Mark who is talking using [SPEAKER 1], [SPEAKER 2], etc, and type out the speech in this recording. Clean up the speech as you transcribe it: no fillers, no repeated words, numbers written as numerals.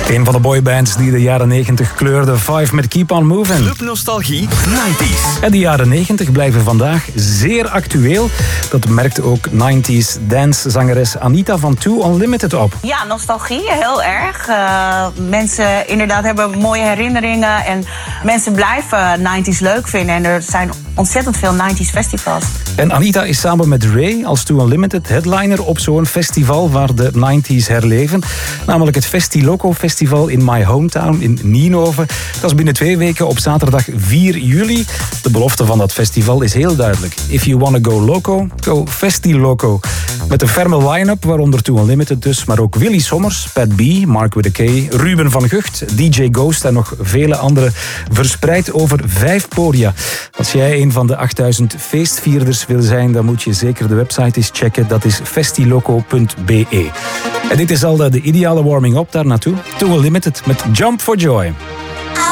[SPEAKER 1] Een van de boybands die de jaren 90 kleurde, Five met Keep On Moving.
[SPEAKER 2] Club Nostalgie 90s.
[SPEAKER 1] En de jaren 90 blijven vandaag zeer actueel. Dat merkt ook 90s dance-zangeres Anita van Two Unlimited op.
[SPEAKER 3] Ja, nostalgie, heel erg. Mensen inderdaad hebben mooie herinneringen en mensen blijven 90s leuk vinden. En er zijn ontzettend veel 90s festivals.
[SPEAKER 1] En Anita is samen met Ray als Two Unlimited headliner op zo'n festival waar de 90s herleven. Namelijk het Festiloco Festival in my hometown in Nienhoven. Dat is binnen 2 weken op zaterdag 4 juli. De belofte van dat festival is heel duidelijk. If you wanna go loco, go Festiloco. Met een ferme line-up, waaronder Two Unlimited dus, maar ook Willy Sommers, Pat B, Mark with a K, Ruben van Gucht, DJ Ghost en nog vele anderen, verspreid over 5 podia. Als jij een van de 8000 feestvierders wil zijn, dan moet je zeker de website eens checken. Dat is festiloco.be. En dit is al de ideale warming-up daar naartoe. Two Unlimited met Jump for Joy.